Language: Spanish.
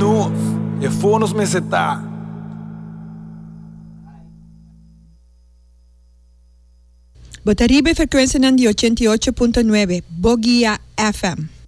nu e fonos mesetà. Botaribe frequenza di 88.9 Bogia FM.